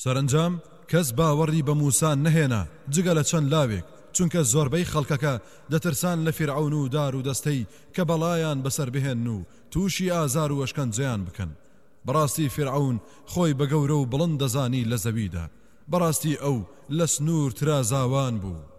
سەرنجام کەس باوەڕی بە موسا نەهێنا جگە لە چەند لاوێک، چونکە زۆربەی خەڵکەکە دەترسان لە فیرعون و دار و دەستەی کە بەڵایان بەسەر بهێن و تووشی ئازار و وەشکەنجەیان بکەن. بەڕاستی فیرعون خۆی بە گەورە و بڵند دەزانی لە زەویدا، بەڕاستی ئەو لە سنوور ترازاوان بوو.